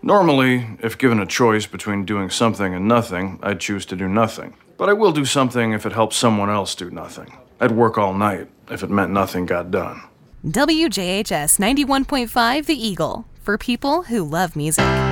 Normally, if given a choice between doing something and nothing, I'd choose to do nothing. But I will do something if it helps someone else do nothing. I'd work all night if it meant nothing got done. WJHS 91.5 The Eagle, for people who love music.